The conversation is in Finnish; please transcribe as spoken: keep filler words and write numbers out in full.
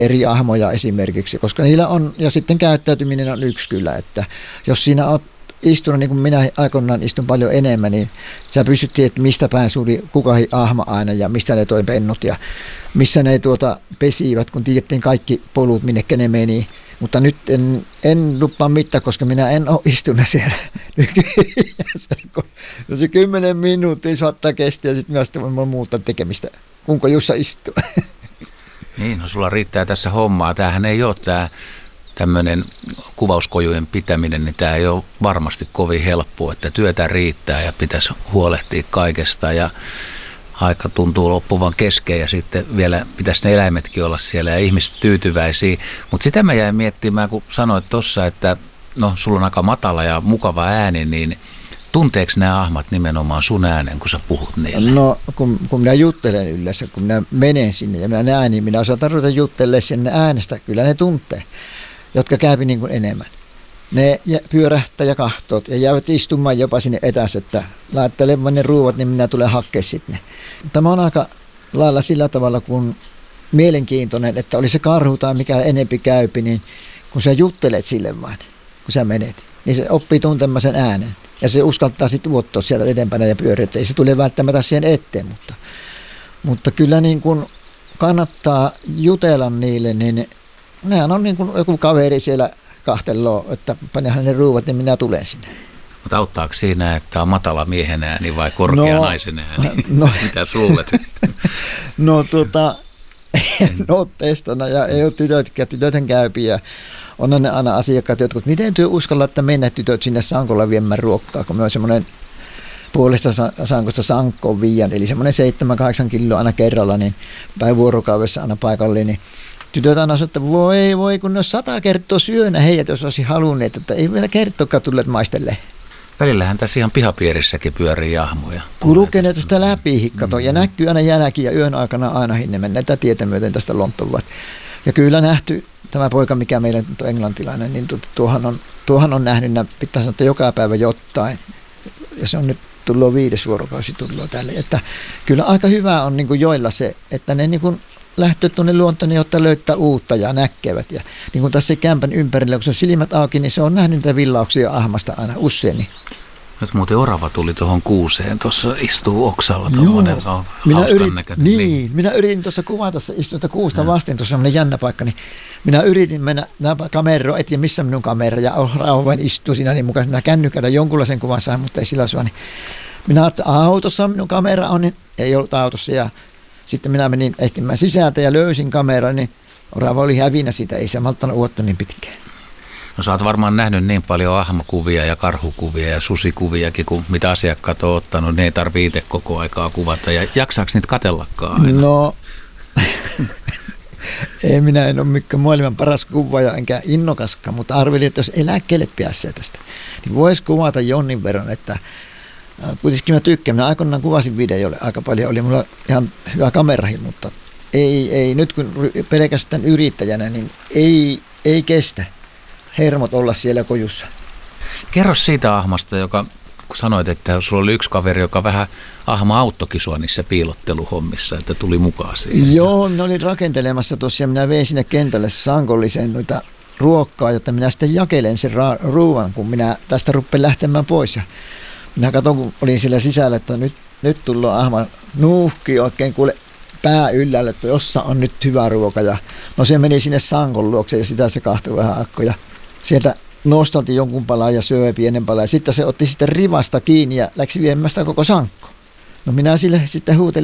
eri ahmoja esimerkiksi, koska niillä on, ja sitten käyttäytyminen on yksi kyllä, että jos siinä on istunut, niin kuin minä aikoinaan istun paljon enemmän, niin sä pystyt tietämään, että mistä päin suli kukakin ahma aina ja missä ne toi pennut ja missä ne tuota pesivät, kun tiedettiin kaikki polut, minnekä ne meni. Mutta nyt en, en lupaa mitään, koska minä en ole istunut siellä nykyään. Se kymmenen minuuttia saattaa kestää ja sitten mä sitten voin muuta tekemistä, kunko Jussa istuu. Niin, no sulla riittää tässä hommaa. Tämähän ei ole tämä tämmöinen kuvauskojujen pitäminen, niin tämä ei ole varmasti kovin helppoa, että työtä riittää ja pitäisi huolehtia kaikesta ja aika tuntuu loppuvan kesken ja sitten vielä pitäisi ne eläimetkin olla siellä ja ihmiset tyytyväisiä. Mutta sitä mä jäin miettimään, kun sanoit tuossa, että no sulla on aika matala ja mukava ääni, niin tunteeko nämä ahmat nimenomaan sun äänen, kun sä puhut niille? No, kun, kun minä juttelen yleensä, kun minä menen sinne ja minä näen, niin minä osaan tarvita juttelemaan sinne äänestä. Kyllä ne tuntee, jotka käypi niin kuin enemmän. Ne pyörähtää ja kahtoot ja jäävät istumaan jopa sinne etäs, että laittelemaan ne ruuvat, niin minä tulen hakemaan sitten ne. Tämä on aika lailla sillä tavalla, kun mielenkiintoinen, että oli se karhu tai mikä enempi käypi, niin kun sä juttelet sille vain, kun sä menet, niin se oppii tuntemaan sen äänen. Ja se uskaltaa sitten uottaa siellä edempänä ja pyöriä, ei se tule välttämättä siihen eteen, mutta, mutta kyllä niin kuin kannattaa jutella niille, niin nehän on niin kuin joku kaveri siellä kahteloo, että panehan ne ruuvat, niin minä tulen sinne. Mutta auttaako siinä, että on matala miehen ääni vai korkea no, naisen ääni? No, mitä suulet? No tota, en ole testona ja ei ole tytötkään, tytöthän käypiä. On ne aina asiakkaat, jotkut, miten työ uskalla, että mennä tytöt sinne sankolla viemään ruokkaa, kun me on semmoinen puolesta sankosta sankkoon viian, eli semmoinen seitsemän kahdeksan kiloa aina kerralla, niin päin vuorokaudessa aina paikalle, niin tytöt aina sanoo, että voi voi, kun ne on sata kertaa syönä heidät, jos olisi halunneet, että ei vielä kertoakaan tulleet maistelle. Välillähän tässä ihan pihapiirissäkin pyörii ahmoja. Kulkee ne tästä läpi, kato, ja näkyy aina jälki ja yön aikana aina hinne mennään tätä tietä myöten tästä Lontoon. Ja kyllä nähty, tämä poika, mikä meillä on englantilainen, niin tuohan on, tuohan on nähnyt, pitää sanoa, että joka päivä jotain. Ja se on nyt tullut viides vuorokausi tullut tälle. Että kyllä aika hyvä on niin kuin joilla se, että ne niin kuin lähtee tuonne luontoon, jotta löytää uutta ja näkevät. Ja niin kuin tässä kämpän ympärillä, kun se on silmät auki, niin se on nähnyt niitä villauksia ahmasta aina usein. Nyt muuten orava tuli tuohon kuuseen, tuossa istuu oksalla tuommoinen minä yrit, niin, niin, minä yritin tuossa kuvata, tuossa istuin kuusta vasten, tuossa on semmoinen jännä paikka, niin minä yritin mennä kameroon, et tiedä missä minun kamera, ja rauhan istuu siinä, niin mukaan minä kännykällä jonkunlaisen kuvan sain, mutta ei sillä sua, niin minä ajattelin, että autossa minun kamera on, niin ei ollut autossa, ja sitten minä menin ehtimään sisältä ja löysin kameran, niin orava oli hävinä siitä, ei se malttanut uottua niin pitkään. No sä oot varmaan nähnyt niin paljon ahmakuvia ja karhukuvia ja susikuviakin, kuin mitä asiakkaat on ottanut, ne ei tarvitse itse koko aikaa kuvata. Ja jaksaako niitä katsellakaan aina? No, ei minä en ole mikään maailman paras kuvaaja enkä innokaskaan, mutta arvelin, että jos eläkkeelle pääsee tästä, niin voisi kuvata jonnin verran, että kuitenkin mä tykkään. Minä aikoinaan kuvasin videolle aika paljon, oli mulla ihan hyvä kamerahin, mutta ei, ei nyt kun pelkästään yrittäjänä, niin ei, ei kestä hermot olla siellä kojussa. Kerro siitä ahmasta, joka, kun sanoit, että sulla oli yksi kaveri, joka vähän ahma auttokin sua niissä piilotteluhommissa, että tuli mukaan siihen. Joo, minä olin rakentelemassa tuossa ja minä vein sinne kentälle sankolliseen noita ruokkaa, jotta minä sitten jakelen sen ra- ruuan, kun minä tästä rupean lähtemään pois. Ja minä katson, kun olin siellä sisällä, että nyt, nyt tullaan ahma nuuhki oikein kuule pää yllälle, että jossa on nyt hyvä ruoka. Ja no se meni sinne sankon luokse ja sitä se kahtoi vähän akkoja. Sieltä nostalti jonkun palan ja söi pienen palan ja sitten se otti sitten rivasta kiinni ja läksi viemään sitä koko sankko. No minä sille sitten huutelin.